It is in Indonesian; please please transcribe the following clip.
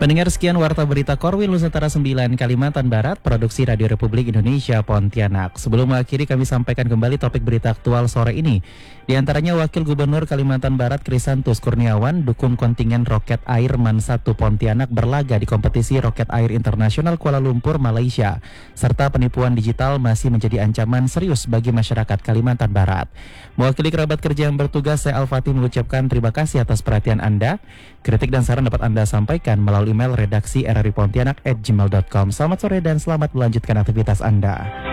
Pendengar, sekian Warta Berita Korwil Nusantara 9 Kalimantan Barat, produksi Radio Republik Indonesia Pontianak. Sebelum mengakhiri, kami sampaikan kembali topik berita aktual sore ini. Di antaranya Wakil Gubernur Kalimantan Barat Krisantus Kurniawan dukung kontingen Roket Air MAN 1 Pontianak berlaga di kompetisi Roket Air Internasional Kuala Lumpur, Malaysia. Serta penipuan digital masih menjadi ancaman serius bagi masyarakat Kalimantan Barat. Mewakili kerabat kerja yang bertugas, saya Al-Fatih mengucapkan terima kasih atas perhatian Anda. Kritik dan saran dapat Anda sampaikan melalui email redaksi rripontianak@gmail.com. Selamat sore dan selamat melanjutkan aktivitas Anda.